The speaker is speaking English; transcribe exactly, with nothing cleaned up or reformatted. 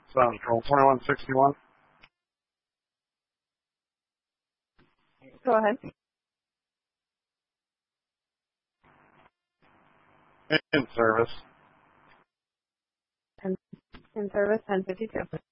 Sound Control twenty-one sixty-one. Go ahead. In service. In service ten fifty-two.